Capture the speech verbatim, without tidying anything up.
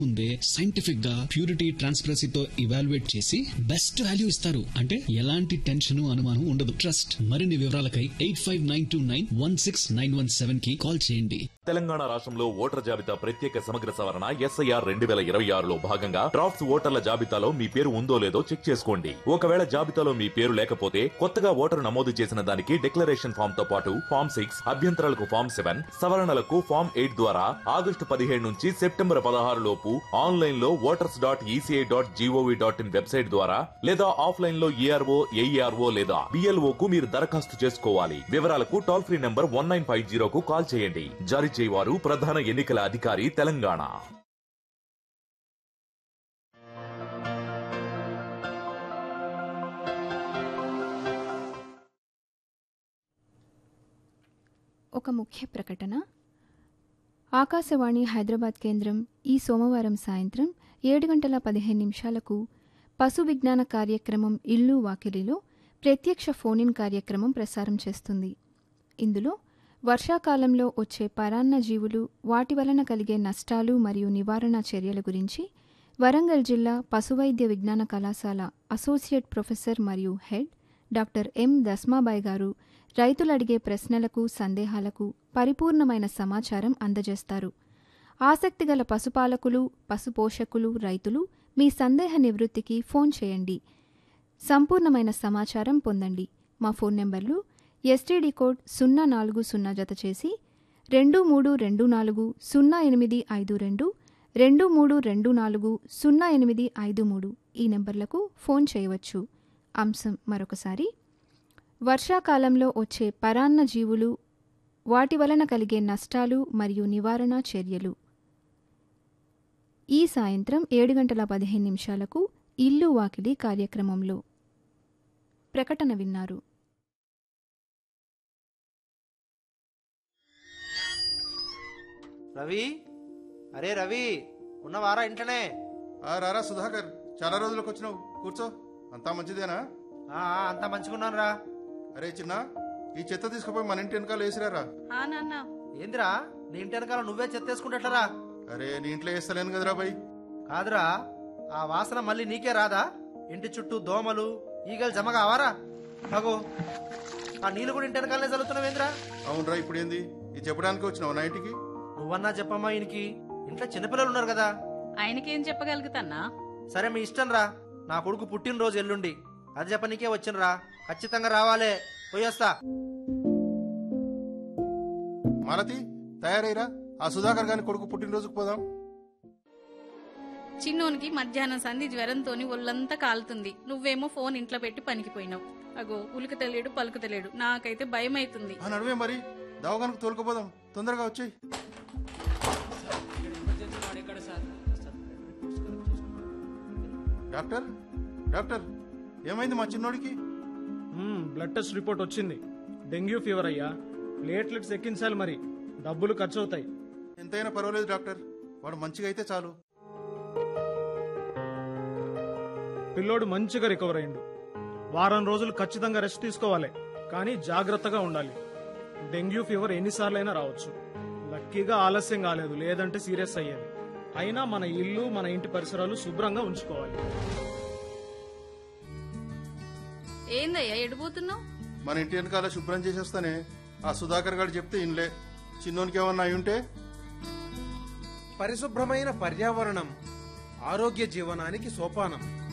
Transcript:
ముందే సైంటిఫిక్ గా purity ట్రాన్స్పరెన్సీతో evaluate చేసి బెస్ట్ వాల్యూ ఇస్తారు. అంటే ఎలాంటి టెన్షన్ అనుమానం ఉండదు. ట్రస్ట్. మరిన్ని వివరాలకై eight five nine two nine one six nine one seven కి కాల్ చేయండి. తెలంగాణ రాష్ట్రంలో ఓటర్ జాబితా ప్రత్యేక సమగ్ర సవరణ ఎస్ఐఆర్ రెండు వేల ఇరవై ఆరులో భాగంగా డ్రాఫ్ట్స్ ఓటర్ల జాబితాలో మీ పేరు ఉందో లేదో చెక్ చేసుకోండి. ఒకవేళ జాబితాలో మీ పేరు లేకపోతే కొత్తగా ఓటరు నమోదు చేసిన దానికి డిక్లరేషన్ ఫామ్ తో పాటు ఫామ్ సిక్స్, అభ్యంతరాలకు ఫామ్ సెవెన్, సవరణలకు ఫామ్ ఎయిట్ ద్వారా ఆగస్టు పదిహేడు నుంచి సెప్టెంబర్ పదహారు లోపు ఆన్లైన్ లో voters dot ECI dot GOV dot in website ద్వారా లేదా ఆఫ్లైన్ లో ఈఆర్ఓ, ఏఈఆర్ఓ లేదా బిఎల్ఓ కు మీరు దరఖాస్తు చేసుకోవాలి. వివరాలకు toll free number one nine five జీరోకు call చేయండి. జారీ చేయవారు ప్రధాన ఎన్నికల అధికారి తెలంగాణ. ఒక ముఖ్య ప్రకటన. ఆకాశవాణి హైదరాబాద్ కేంద్రం ఈ సోమవారం సాయంత్రం ఏడు గంటల పదిహేను నిమిషాలకు పశు విజ్ఞాన కార్యక్రమం ఇల్లు వాకిలిలో ప్రత్యక్ష ఫోన్-ఇన్ కార్యక్రమం ప్రసారం చేస్తుంది. ఇందులో వర్షాకాలంలో వచ్చే పరాన్న జీవులు, వాటి వలన కలిగే నష్టాలు మరియు నివారణ చర్యల గురించి వరంగల్ జిల్లా పశువైద్య విజ్ఞాన కళాశాల అసోసియేట్ ప్రొఫెసర్ మరియు హెడ్ డాక్టర్ ఎం దస్మాబాయ్ గారు రైతులు అడిగే ప్రశ్నలకు, సందేహాలకు పరిపూర్ణమైన సమాచారం అందజేస్తారు. ఆసక్తిగల పశుపాలకులు, పశుపోషకులు, రైతులు మీ సందేహ నివృత్తికి ఫోన్ చేయండి. సంపూర్ణమైన సమాచారం పొందండి. మా ఫోన్ నెంబర్లు ఎస్టీడీ కోడ్ సున్నా నాలుగు సున్నా జత చేసి రెండు మూడు రెండు నాలుగు సున్నా ఎనిమిది ఐదు రెండు, రెండు మూడు రెండు నాలుగు సున్నా ఎనిమిది ఐదు మూడు ఈ నెంబర్లకు ఫోన్ చేయవచ్చు. అంశం మరొకసారి: వర్షాకాలంలో వచ్చే పరాన్న జీవులు, వాటి వలన కలిగే నష్టాలు మరియు నివారణ చర్యలు. ఈ సాయంత్రం ఏడు గంటల పదిహేను నిమిషాలకు ఇల్లు వాకిలి కార్యక్రమంలో. ప్రకటన విన్నారు. రవి, అరే రవి, ఉన్నవారా ఇంట్లోనే? రారా సుధాకర్, చాలా రోజులకు వచ్చినావు, కూర్చో. అంతా మంచిదేనా? అంతా మంచిగున్నాను రా. అరే చిన్న, ఈ చెత్త తీసుకుపోయి మన ఇంటి వెనకాల వేసిరారా. ఏందిరా నీ ఇంటి వెనకాల నువ్వే చెత్త వేసుకుంటట్లరా? అరే నీ ఇంట్లో వేస్తలేను కదరా బై. కాదురా, ఆ వాసన మళ్ళీ నీకే రాదా? ఇంటి చుట్టూ దోమలు, ఈగలు జమ కావారా? అగో ఆ నీళ్ళు కూడా ఇంటి వెనకాలనే చల్లుతున్నావేంద్రా? అవునరా, ఇప్పుడు ఏంది ఇది చెప్పడానికి వచ్చినావు నా ఇంటికి? నువ్వన్నా చెప్పమ్మా. ఈయనకి ఇంట్లో చిన్నపిల్లలు ఉన్నారు కదా. ఆయనకేం చెప్పగలుగుతాన్నా? సరే మీ ఇష్టం రా. నా కొడుకు పుట్టినరోజు ఎల్లుండి, అది చెప్పనీకే వచ్చినరా. ఖచ్చితంగా రావాలే. పోయేస్తా. మాలతి, తయారైరా, ఆ సుధాకర్ గాని కొడుకు పుట్టినరోజుకు పోదాం. చిన్నోనికి మధ్యాహ్నం సంధి జ్వరంతోని ఒళ్ళంతా కాలుతుంది. నువ్వేమో ఫోన్ ఇంట్లో పెట్టి పనికిపోయినావు. అగో ఉలుకు తెలియడు, పలుకు తెలియడు. నాకైతే భయం అవుతుంది. నడువే మరి, దవాఖానకు తోలుకుపోదాం. తొందరగా వచ్చేయి. డాక్టర్ డాక్టర్ ఏమైంది మా చిన్నోడికి? బ్లడ్ టెస్ట్ రిపోర్ట్ వచ్చింది. డెంగ్యూ ఫీవర్ అయ్యా. ప్లేట్లెట్స్ ఎక్కించాలి, మరి డబ్బులు ఖర్చు అవుతాయి. ఎంతైనా పర్వాలేదు డాక్టర్, వాడు మంచిగా అయితే చాలు. పిల్లోడు మంచిగా రికవర్ అయ్యిండు. వారం రోజులు ఖచ్చితంగా రెస్ట్ తీసుకోవాలి, కానీ జాగ్రత్తగా ఉండాలి. డెంగ్యూ ఫీవర్ ఎన్నిసార్లైనా రావచ్చు. లక్కీగా ఆలస్యం కాలేదు, లేదంటే సీరియస్ అయ్యేది. అయినా మన ఇల్లు, మన ఇంటి పరిసరాలు శుభ్రంగా ఉంచుకోవాలి. ఏందయ్యా ఎడిపోతున్నావు? మన ఇంటి వెనకాల శుభ్రం చేసేస్తానే. ఆ సుధాకర్ గారు చెప్తే ఇన్లే. చిన్నోనికి ఏమన్నా అయి ఉంటే? పరిశుభ్రమైన పర్యావరణం ఆరోగ్య జీవనానికి సోపానం.